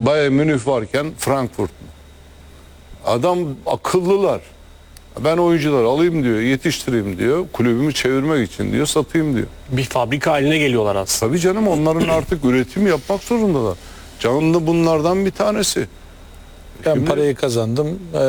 Bayern Münih varken Frankfurt mu? Adam akıllılar. Ben oyuncular alayım diyor, yetiştireyim diyor. Kulübümü çevirmek için diyor, satayım diyor. Bir fabrika haline geliyorlar aslında. Tabii canım, onların artık üretim yapmak zorundalar. Canlı bunlardan bir tanesi. Ben Şimdi parayı kazandım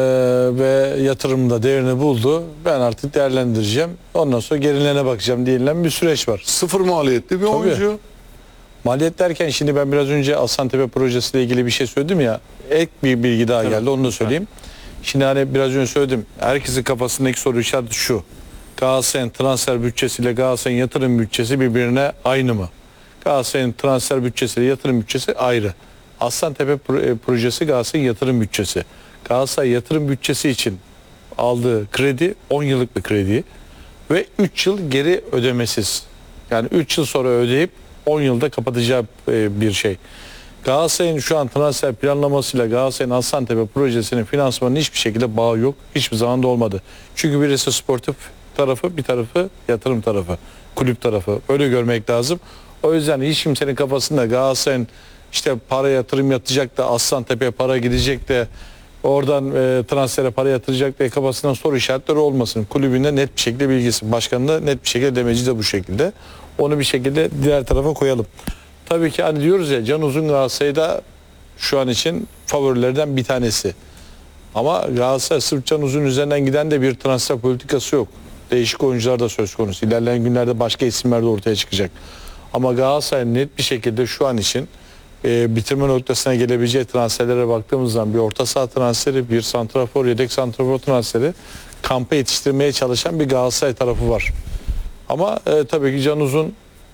ve yatırımda değerini buldu. Ben artık değerlendireceğim. Ondan sonra gerilerine bakacağım denilen bir süreç var. sıfır maliyetli bir oyuncu. Maliyet derken şimdi ben biraz önce Aslantepe projesiyle ilgili bir şey söyledim ya. Ek bir bilgi daha geldi, onu da söyleyeyim. Şimdi hani biraz önce söyledim. Herkesin kafasındaki soru işareti şu. Galatasaray'ın transfer bütçesiyle Galatasaray'ın yatırım bütçesi birbirine aynı mı? Galatasaray'ın transfer bütçesiyle yatırım bütçesi ayrı. Aslantepe projesi Galatasaray'ın yatırım bütçesi. Galatasaray yatırım bütçesi için aldığı kredi 10 yıllık bir kredi ve 3 yıl geri ödemesiz. Yani 3 yıl sonra ödeyip 10 yılda kapatacağı bir şey. Galatasaray'ın şu an transfer planlamasıyla Galatasaray'ın Aslantepe projesinin finansmanının hiçbir şekilde bağı yok. Hiçbir zaman da olmadı. Çünkü birisi sportif tarafı, bir tarafı yatırım tarafı, kulüp tarafı. Öyle görmek lazım. O yüzden hiç kimsenin kafasında Galatasaray'ın işte para yatırım yatacak da Aslantepe'ye para gidecek de oradan transfere para yatıracak diye kafasından soru işaretleri olmasın. Kulübünde net bir şekilde bilgisi, başkanında net bir şekilde, demeci de bu şekilde. Onu bir şekilde diğer tarafa koyalım. Tabii ki hani diyoruz ya, Can Uzun Galatasaray'da şu an için favorilerden bir tanesi. Ama Galatasaray sırf Can Uzun üzerinden giden de bir transfer politikası yok. Değişik oyuncular da söz konusu. İlerleyen günlerde başka isimler de ortaya çıkacak. Ama Galatasaray net bir şekilde şu an için bitirme noktasına gelebileceği transferlere baktığımız zaman bir orta saha transferi, bir santrafor, yedek santrafor transferi, kampa yetiştirmeye çalışan bir Galatasaray tarafı var. Ama tabii ki Can Uzun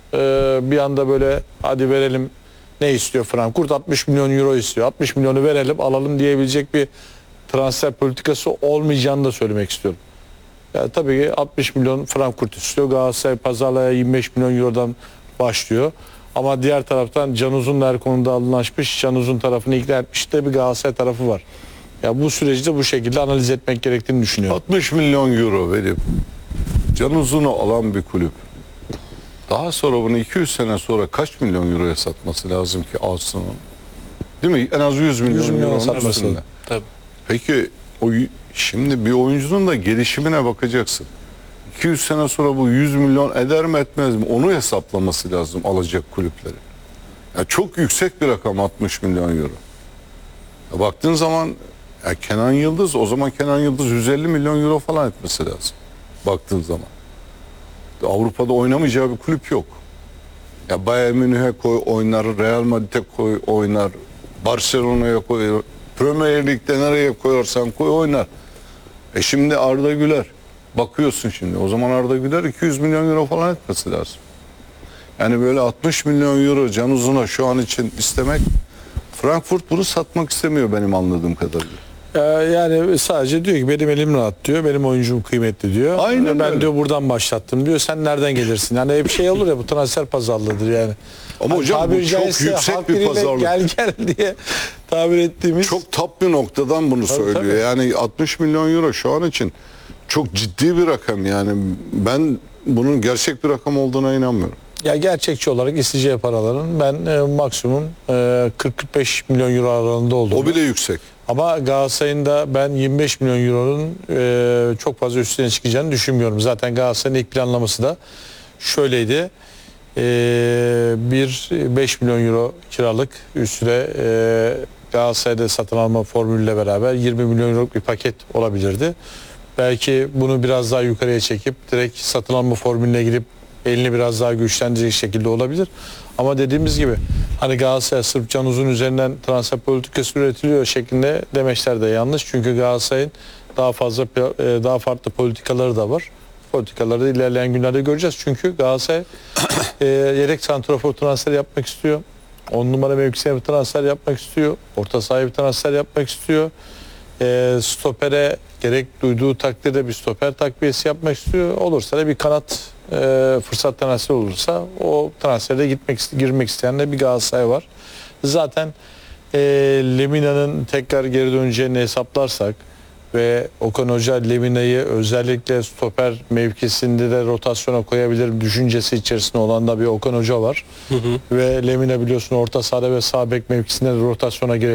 bir anda böyle hadi verelim, ne istiyor Frankfurt? 60 milyon euro istiyor. 60 milyonu verelim alalım diyebilecek bir transfer politikası olmayacağını da söylemek istiyorum. Yani tabii ki 60 milyon Frankfurt istiyor. Galatasaray pazarlaya 25 milyon eurodan başlıyor. Ama diğer taraftan Can Uzun'la her konuda anlaşmış, Can Uzun tarafını ikna etmiş de bir Galatasaray tarafı var. Ya bu süreci de bu şekilde analiz etmek gerektiğini düşünüyorum. 60 milyon euro verip Can Uzun'u alan bir kulüp daha sonra bunu 200 sene sonra kaç milyon euroya satması lazım ki alsın onu? Değil mi? En az 100 milyon euronun üstünde. Tabii. Peki şimdi bir oyuncunun da gelişimine bakacaksın. 200 sene sonra bu 100 milyon eder mi etmez mi? Onu hesaplaması lazım alacak kulüpleri. Ya çok yüksek bir rakam 60 milyon euro. Ya baktığın zaman ya Kenan Yıldız, o zaman Kenan Yıldız 150 milyon euro falan etmesi lazım. Baktığın zaman. Avrupa'da oynamayacağı bir kulüp yok. Ya Bayern Münih'e koy oynar, Real Madrid'e koy oynar, Barcelona'ya koy, Premier Lig'de nereye koyarsan koy oynar. Şimdi Arda Güler. Bakıyorsun şimdi. O zaman Arda Güler 200 milyon euro falan etmesi lazım. Yani böyle 60 milyon euro Can Uzun'a şu an için istemek, Frankfurt bunu satmak istemiyor benim anladığım kadarıyla. Yani sadece diyor ki benim elim rahat diyor, benim oyuncum kıymetli diyor. Aynen ben öyle. diyor buradan başlattım diyor, sen nereden gelirsin? Yani hep şey olur ya, bu transfer pazarlığıdır yani. Ama Hani hocam bu tabiri çok caizse yüksek halk bir diliyle pazarlık. Gel diye tabir ettiğimiz. Çok top bir noktadan bunu söylüyor. tabii. Yani 60 milyon euro şu an için çok ciddi bir rakam yani. Ben bunun gerçek bir rakam olduğuna inanmıyorum. Ya gerçekçi olarak isteyeceği paraların ben maksimum 40-45 milyon euro aralığında olduğunu. O bile yüksek. Ama Galatasaray'ın da ben 25 milyon euronun çok fazla üstüne çıkacağını düşünmüyorum. Zaten Galatasaray'ın ilk planlaması da şöyleydi. Bir 5 milyon euro kiralık üstüne Galatasaray'da satın alma formülüyle beraber 20 milyon euroluk bir paket olabilirdi. Belki bunu biraz daha yukarıya çekip direkt satın alma formülüne girip elini biraz daha güçlendirecek şekilde olabilir. Ama dediğimiz gibi hani Galatasaray sırf Can Uzun üzerinden transfer politikası üretiliyor şeklinde demeçler de yanlış. Çünkü Galatasaray'ın daha farklı politikaları da var. Politikaları da ilerleyen günlerde göreceğiz. Çünkü Galatasaray yedek santrafor transfer yapmak istiyor. 10 numara mevkisine bir transfer yapmak istiyor. Orta sahaya bir transfer yapmak istiyor. Stopere gerek duyduğu takdirde bir stoper takviyesi yapmak istiyor. Olursa da bir kanat fırsat transferi olursa o transferde girmek isteyen de bir Galatasaray var. Zaten Lemina'nın tekrar geri döneceğini hesaplarsak ve Okan Hoca Lemina'yı özellikle stoper mevkisinde de rotasyona koyabilir düşüncesi içerisinde olan da bir Okan Hoca var. Ve Lemina biliyorsun orta sahada ve sağ bek mevkisinde de rotasyona